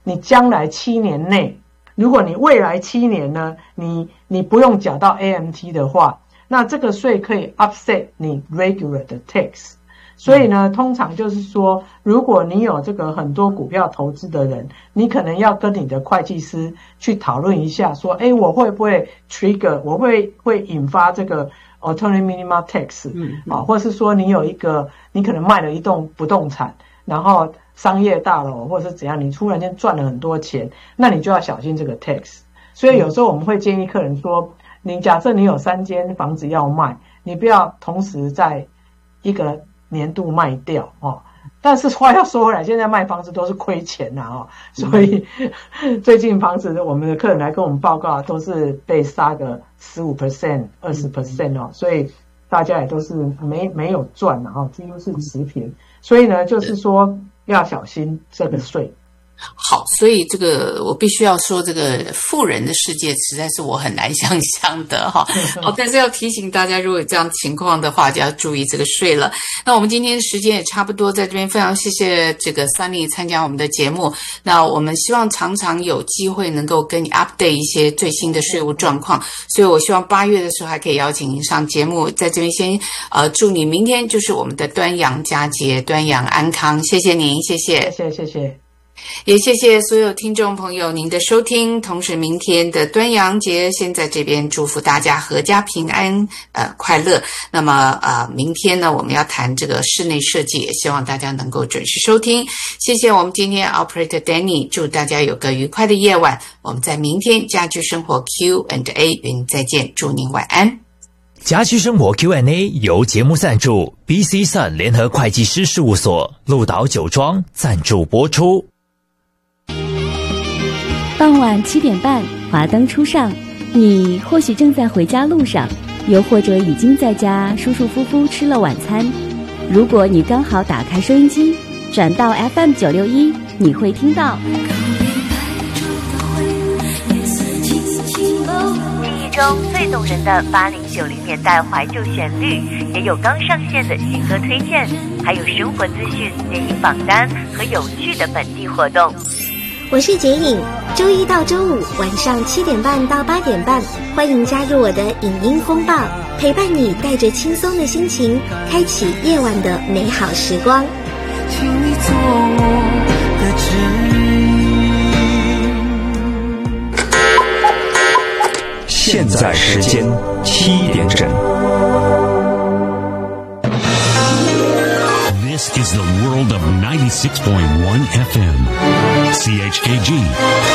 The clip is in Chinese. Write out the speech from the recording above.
你将来7年内，如果你未来7年呢，你不用缴到 AMT 的话，那这个税可以 offset 你 regular 的 tax。所以呢，通常就是说，如果你有这个很多股票投资的人，你可能要跟你的会计师去讨论一下，说，我会不会 trigger， 我会引发这个 alternative minimum tax， 或是说你可能卖了一栋不动产，然后商业大楼或者是怎样，你突然间赚了很多钱，那你就要小心这个 tax。所以有时候我们会建议客人说，你假设你有3间房子要卖，你不要同时在一个年度卖掉但是话要说回来，现在卖房子都是亏钱所以最近房子我们的客人来跟我们报告都是被杀个15% 20%所以大家也都是没有赚几乎是持平，所以呢就是说要小心这个税。 好，所以这个我必须要说，这个富人的世界实在是我很难想象的好，但是要提醒大家，如果有这样情况的话，就要注意这个税了。那我们今天的时间也差不多，在这边非常谢谢这个 Sunny 参加我们的节目。那我们希望常常有机会能够跟你 update 一些最新的税务状况，所以我希望8月的时候还可以邀请您上节目。在这边先祝你明天就是我们的端阳佳节，端阳安康，谢谢您，谢谢， 谢谢。 也谢谢所有听众朋友您的收听，同时明天的端阳节先在这边祝福大家阖家平安快乐。那么明天呢我们要谈这个室内设计，也希望大家能够准时收听。谢谢我们今天 Operator Danny， 祝大家有个愉快的夜晚，我们在明天家居生活 Q&A 与您再见，祝您晚安。 家居生活 Q&A 由节目赞助 BC Sun 联合会计师事务所鹿岛酒庄赞助播出。 傍晚7点半，华灯初上，你或许正在回家路上，又或者已经在家舒舒服服吃了晚餐。如果你刚好打开收音机，转到 FM 961，你会听到记忆中最动人的80、90年代怀旧旋律，也有刚上线的新歌推荐，还有生活资讯、电影榜单和有趣的本地活动。 我是杰颖，周一到周五晚上7点半到8点半，欢迎加入我的影音风暴，陪伴你带着轻松的心情，开启夜晚的美好时光。 请你做我的指引。 现在时间7点整。 This is the world of 96.1 FM. CHKG.